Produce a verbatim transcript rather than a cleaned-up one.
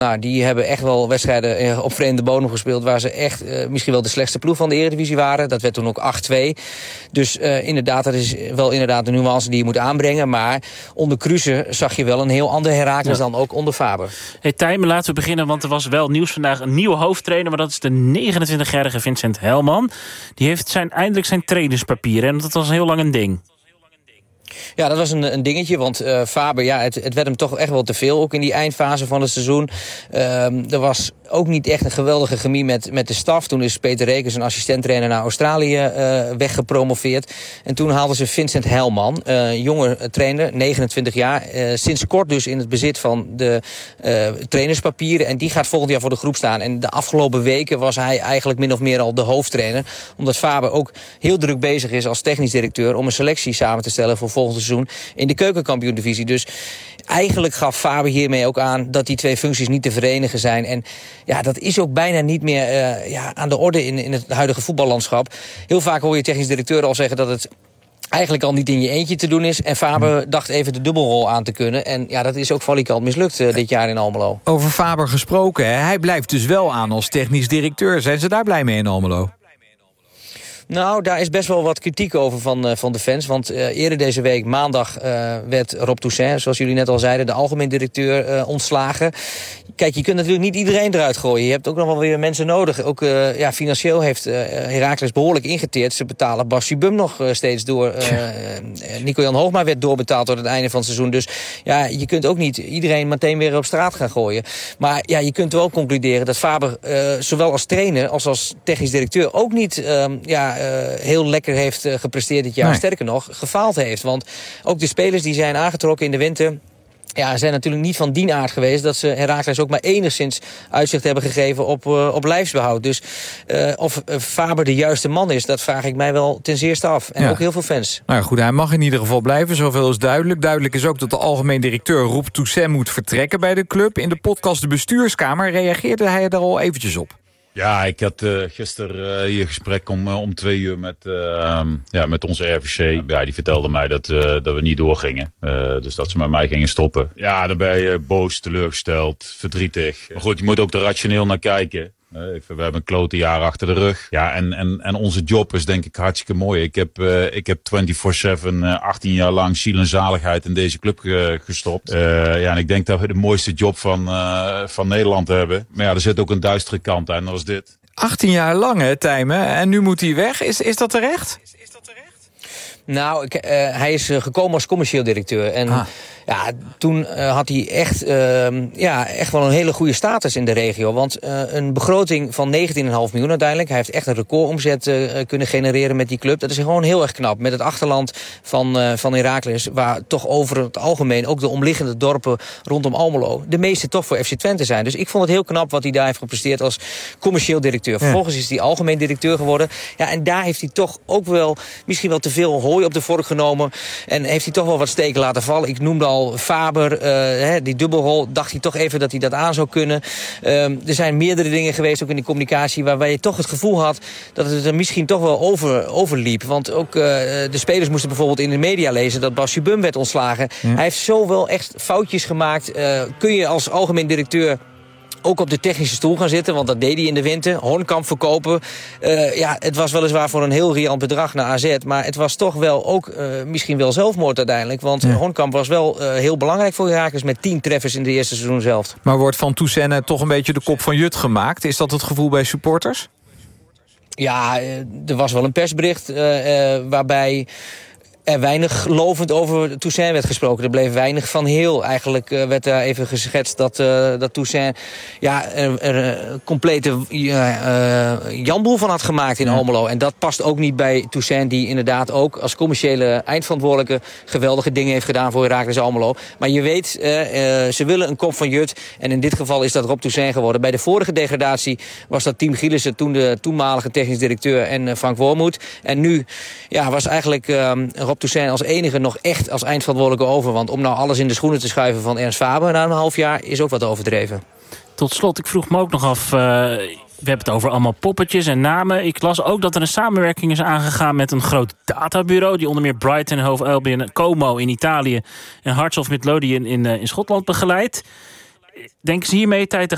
Nou, die hebben echt wel wedstrijden op vreemde bodem gespeeld... waar ze echt uh, misschien wel de slechtste ploeg van de Eredivisie waren. Dat werd toen ook acht twee. Dus uh, inderdaad, dat is wel inderdaad de nuance die je moet aanbrengen. Maar onder Kruse zag je wel een heel ander Heracles ja. dan ook onder Faber. Hey Tijmen, laten we beginnen, want er was wel nieuws vandaag. Een nieuwe hoofdtrainer, maar dat is de negenentwintigjarige Vincent Helman. Die heeft zijn, eindelijk zijn trainerspapieren en dat was heel lang een ding. Ja, dat was een, een dingetje, want uh, Faber, ja, het, het werd hem toch echt wel te veel, ook in die eindfase van het seizoen. Uh, er was ook niet echt een geweldige chemie met, met de staf. Toen is Peter Rekers, een assistenttrainer, naar Australië uh, weggepromoveerd. En toen haalden ze Vincent Helman, uh, jonge trainer, negenentwintig jaar. Uh, sinds kort dus in het bezit van de uh, trainerspapieren. En die gaat volgend jaar voor de groep staan. En de afgelopen weken was hij eigenlijk min of meer al de hoofdtrainer. Omdat Faber ook heel druk bezig is als technisch directeur om een selectie samen te stellen voor volgend seizoen in de keukenkampioen-divisie. Dus eigenlijk gaf Faber hiermee ook aan dat die twee functies niet te verenigen zijn. En ja, dat is ook bijna niet meer uh, ja, aan de orde in, in het huidige voetballandschap. Heel vaak hoor je technisch directeur al zeggen dat het eigenlijk al niet in je eentje te doen is. En Faber dacht even de dubbelrol aan te kunnen. En ja, dat is ook valikant mislukt uh, dit jaar in Almelo. Over Faber gesproken, hè? Hij blijft dus wel aan als technisch directeur. Zijn ze daar blij mee in Almelo? Nou, daar is best wel wat kritiek over van, uh, van de fans. Want uh, eerder deze week, maandag, uh, werd Rob Toussaint, zoals jullie net al zeiden, de algemeen directeur uh, ontslagen. Kijk, je kunt natuurlijk niet iedereen eruit gooien. Je hebt ook nog wel weer mensen nodig. Ook uh, ja, financieel heeft uh, Heracles behoorlijk ingeteerd. Ze betalen Bassi Bum nog uh, steeds door. Uh, uh, Nico-Jan Hoogma werd doorbetaald tot het einde van het seizoen. Dus ja, je kunt ook niet iedereen meteen weer op straat gaan gooien. Maar ja, je kunt wel concluderen dat Faber uh, zowel als trainer als als technisch directeur ook niet uh, ja, uh, heel lekker heeft uh, gepresteerd dit jaar. Nee. Sterker nog, gefaald heeft. Want ook de spelers die zijn aangetrokken in de winter, ja, zijn natuurlijk niet van dien aard geweest dat ze Heracles ook maar enigszins uitzicht hebben gegeven op, uh, op lijfsbehoud. Dus uh, of uh, Faber de juiste man is, dat vraag ik mij wel ten zeerste af. En ja. ook heel veel fans. Nou goed, hij mag in ieder geval blijven, zoveel is duidelijk. Duidelijk is ook dat de algemeen directeur Rob Toussaint moet vertrekken bij de club. In de podcast De Bestuurskamer reageerde hij er al eventjes op. Ja, ik had uh, gisteren uh, hier gesprek om, uh, om twee uur met, uh, ja, met onze R V C. Ja, die vertelde mij dat, uh, dat we niet doorgingen. Uh, dus dat ze met mij gingen stoppen. Ja, dan ben je boos, teleurgesteld, verdrietig. Maar goed, je moet ook er rationeel naar kijken. Uh, we hebben een klote jaar achter de rug. Ja, en, en, en onze job is denk ik hartstikke mooi. Ik heb, uh, ik heb vierentwintig zeven, uh, achttien jaar lang ziel en zaligheid in deze club ge, gestopt. Uh, ja, en ik denk dat we de mooiste job van, uh, van Nederland hebben. Maar ja, er zit ook een duistere kant aan, dat was dit. achttien jaar lang, hè, Tijmen? En nu moet hij weg. Is, is dat terecht? Is dat terecht? Nou, ik, uh, hij is uh, gekomen als commercieel directeur. En ah. ja, toen uh, had hij echt, uh, ja, echt wel een hele goede status in de regio. Want uh, een begroting van negentien komma vijf miljoen uiteindelijk. Hij heeft echt een recordomzet uh, kunnen genereren met die club. Dat is gewoon heel erg knap. Met het achterland van, uh, van Heracles, waar toch over het algemeen ook de omliggende dorpen rondom Almelo de meeste toch voor F C Twente zijn. Dus ik vond het heel knap wat hij daar heeft gepresteerd als commercieel directeur. Ja. Vervolgens is hij algemeen directeur geworden. Ja, en daar heeft hij toch ook wel misschien wel te veel hooi op de vork genomen. En heeft hij toch wel wat steken laten vallen. Ik noemde al Faber, uh, hè, die dubbelrol, dacht hij toch even dat hij dat aan zou kunnen. Uh, er zijn meerdere dingen geweest, ook in de communicatie, waarbij je toch het gevoel had dat het er misschien toch wel over, overliep. Want ook uh, de spelers moesten bijvoorbeeld in de media lezen dat Bassi Bum werd ontslagen. Ja. Hij heeft zo wel echt foutjes gemaakt. Uh, kun je als algemeen directeur ook op de technische stoel gaan zitten, want dat deed hij in de winter. Hornkamp verkopen. Uh, ja, het was weliswaar voor een heel riant bedrag naar A Z, maar het was toch wel ook uh, misschien wel zelfmoord uiteindelijk. Want ja. Hornkamp was wel uh, heel belangrijk voor Heracles met tien treffers in de eerste seizoen zelf. Maar wordt van Toussaint toch een beetje de kop van Jut gemaakt? Is dat het gevoel bij supporters? Ja, er was wel een persbericht uh, uh, waarbij er weinig lovend over Toussaint werd gesproken. Er bleef weinig van heel. Eigenlijk uh, werd daar even geschetst dat, uh, dat Toussaint ja, er, er een complete uh, uh, janboel van had gemaakt in ja. Almelo. En dat past ook niet bij Toussaint, die inderdaad ook als commerciële eindverantwoordelijke geweldige dingen heeft gedaan voor Heracles Almelo. Maar je weet, uh, uh, ze willen een kop van Jut. En in dit geval is dat Rob Toussaint geworden. Bij de vorige degradatie was dat Team Gielissen, toen de toenmalige technisch directeur, en uh, Frank Wormoed. En nu ja, was eigenlijk uh, Rob Toussaint als enige nog echt als eindverantwoordelijke over. Want om nou alles in de schoenen te schuiven van Ernst Faber na een half jaar is ook wat overdreven. Tot slot, ik vroeg me ook nog af, Uh, we hebben het over allemaal poppetjes en namen. Ik las ook dat er een samenwerking is aangegaan met een groot databureau die onder meer Brighton, Hove Albion, Como in Italië en Hearts of Midlothian in, uh, in Schotland begeleidt. Denken ze hiermee tijd te